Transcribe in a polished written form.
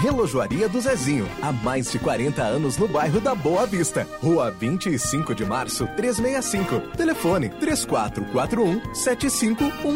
Relojoaria do Zezinho, há mais de 40 anos no bairro da Boa Vista. Rua 25 de Março, 365. Telefone 3441-7513.